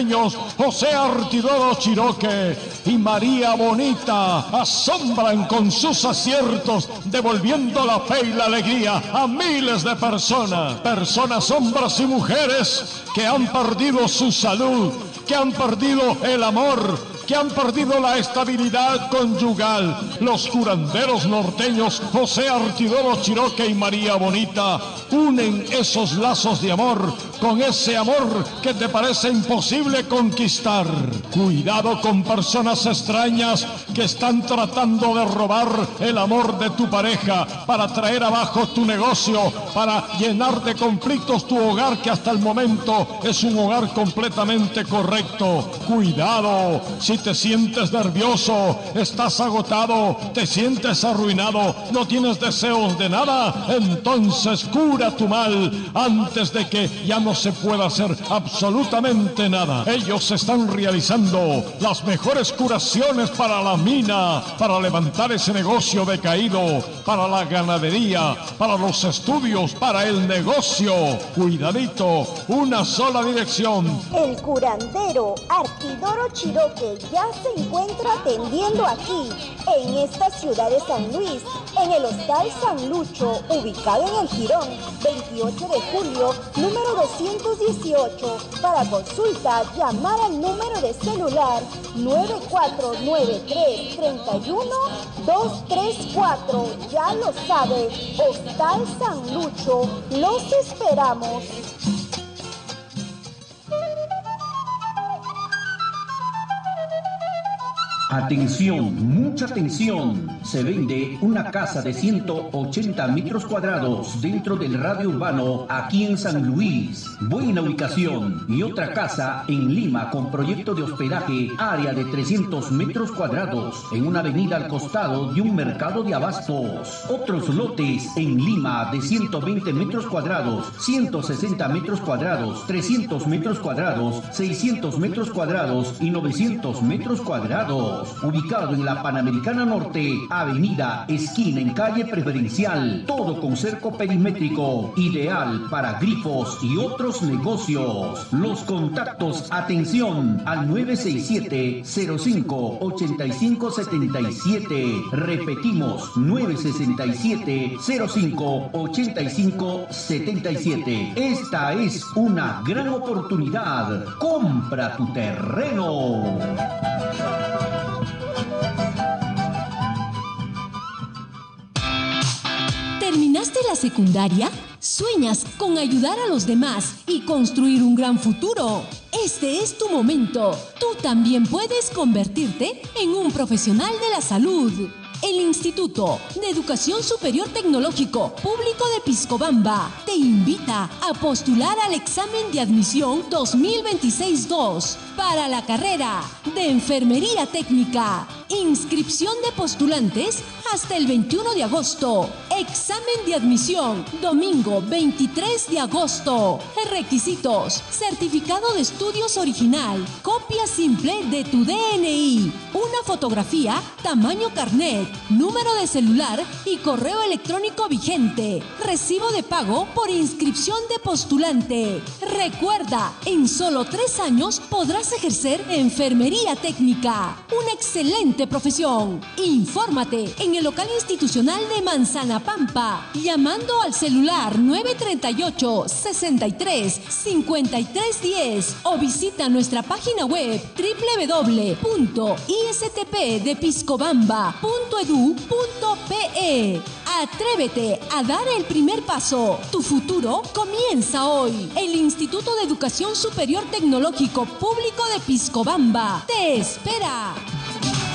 norteños José Artidoro Chiroque y María Bonita asombran con sus aciertos, devolviendo la fe y la alegría a miles de personas, hombres y mujeres que han perdido su salud, que han perdido el amor, que han perdido la estabilidad conyugal. Los curanderos norteños José Artidoro Chiroque y María Bonita unen esos lazos de amor con ese amor que te parece imposible conquistar. Cuidado con personas extrañas que están tratando de robar el amor de tu pareja para traer abajo tu negocio, para llenar de conflictos tu hogar, que hasta el momento es un hogar completamente correcto. Cuidado, si te sientes nervioso, estás agotado, te sientes arruinado, no tienes deseos de nada, entonces cura tu mal antes de que ya no se pueda hacer absolutamente nada. Ellos están realizando las mejores curaciones para la mina, para levantar ese negocio decaído, para la ganadería, para los estudios, para el negocio. Cuidadito, una sola dirección. El curandero Artidoro Chiroque ya se encuentra atendiendo aquí, en esta ciudad de San Luis, en el Hostal San Lucho, ubicado en el Jirón, 28 de julio, número 218. Para consulta, llamar al número de celular 9493 31 234. Ya lo sabe, Hostal San Lucho, los esperamos. Atención, mucha atención. Se vende una casa de 180 metros cuadrados dentro del radio urbano aquí en San Luis. Buena ubicación. Y otra casa en Lima con proyecto de hospedaje, área de 300 metros cuadrados en una avenida al costado de un mercado de abastos. Otros lotes en Lima de 120 metros cuadrados, 160 metros cuadrados, 300 metros cuadrados, 600 metros cuadrados y 900 metros cuadrados. Ubicado en la Panamericana Norte, avenida, esquina en calle preferencial, todo con cerco perimétrico, ideal para grifos y otros negocios. Los contactos, atención, al 967-05-8577. Repetimos, 967-05-8577. Esta es una gran oportunidad. Compra tu terreno. ¿Terminaste la secundaria? ¿Sueñas con ayudar a los demás y construir un gran futuro? Este es tu momento. Tú también puedes convertirte en un profesional de la salud. El Instituto de Educación Superior Tecnológico Público de Piscobamba te invita a postular al examen de admisión 2026-2 para la carrera de Enfermería Técnica. Inscripción de postulantes hasta el 21 de agosto. Examen de admisión, domingo 23 de agosto. Requisitos: certificado de estudios original, copia simple de tu DNI, una fotografía tamaño carnet, número de celular y correo electrónico vigente. Recibo de pago por inscripción de postulante. Recuerda, en solo 3 años podrás ejercer enfermería técnica, una excelente profesión. Infórmate en el local institucional de Manzana Pampa, llamando al celular 938-63-5310 o visita nuestra página web www.istpdepiscobamba.edu.pe. Atrévete a dar el primer paso. Tu futuro comienza hoy. El Instituto de Educación Superior Tecnológico Público de Piscobamba te espera.